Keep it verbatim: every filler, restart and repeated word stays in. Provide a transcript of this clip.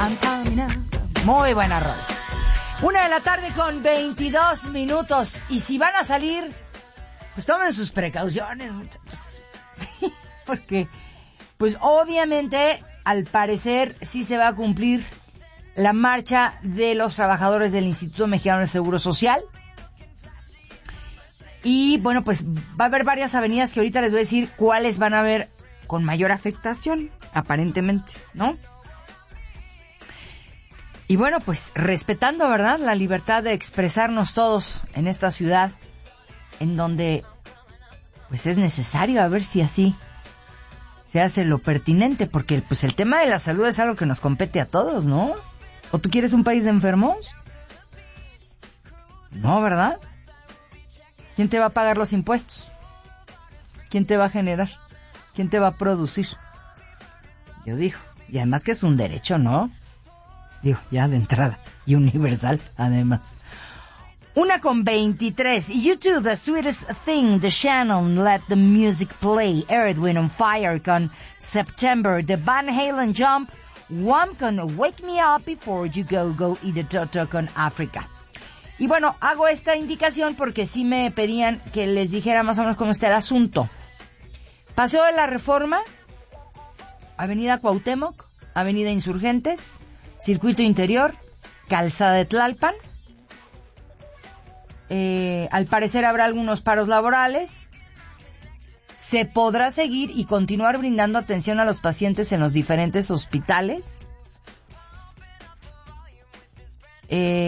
I'm coming up. Muy buena rola. Una de la tarde con veintidós minutos. Y si van a salir, pues tomen sus precauciones, muchachos. Porque, pues obviamente, al parecer, sí se va a cumplir la marcha de los trabajadores del Instituto Mexicano del Seguro Social. Y bueno, pues va a haber varias avenidas que ahorita les voy a decir cuáles van a haber con mayor afectación, aparentemente, ¿no? Y bueno, pues respetando, ¿verdad?, la libertad de expresarnos todos en esta ciudad, en donde pues es necesario, a ver si así se hace lo pertinente, porque pues el tema de la salud es algo que nos compete a todos, ¿no? ¿O tú quieres un país de enfermos? No, ¿verdad? ¿Quién te va a pagar los impuestos? ¿Quién te va a generar? ¿Quién te va a producir? Yo digo, y además que es un derecho, ¿no? Digo, ya de entrada, y universal, además. Una con veintitrés. You do the sweetest thing, the Shannon, let the music play. Earth, Wind and Fire con September. The Van Halen Jump. One con Wake Me Up Before You Go Go. Y The Toto con Africa. Y bueno, hago esta indicación porque sí me pedían que les dijera más o menos cómo está el asunto. Paseo de la Reforma, Avenida Cuauhtémoc, Avenida Insurgentes, Circuito Interior, Calzada de Tlalpan. Eh, al parecer habrá algunos paros laborales. Se podrá seguir y continuar brindando atención a los pacientes en los diferentes hospitales. Eh,